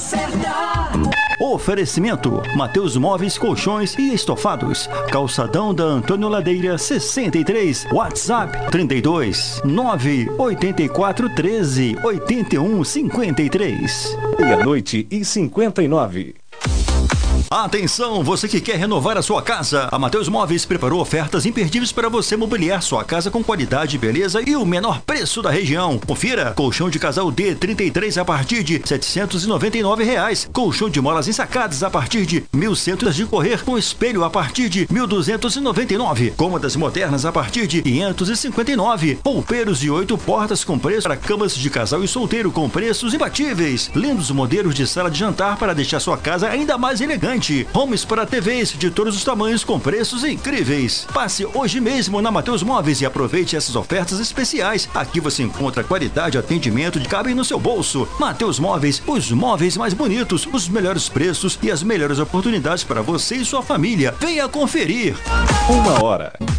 certa. Oferecimento: Mateus Móveis, Colchões e Estofados. Calçadão da Antônio Ladeira 63. WhatsApp 32 984 13 81 53. Meia-noite e 59. Atenção, você que quer renovar a sua casa. A Mateus Móveis preparou ofertas imperdíveis para você mobiliar sua casa com qualidade, beleza e o menor preço da região. Confira: colchão de casal D33 a partir de R$ 799. Colchão de molas ensacadas a partir de 1.100 de correr com espelho a partir de 1.299. Cômodas modernas a partir de 559. Roupeiros de 8 portas com preço para camas de casal e solteiro com preços imbatíveis. Lindos modelos de sala de jantar para deixar sua casa ainda mais elegante. Homes para TVs de todos os tamanhos com preços incríveis. Passe hoje mesmo na Mateus Móveis e aproveite essas ofertas especiais. Aqui você encontra qualidade e atendimento que cabem no seu bolso. Mateus Móveis, os móveis mais bonitos, os melhores preços e as melhores oportunidades para você e sua família. Venha conferir. 1 hora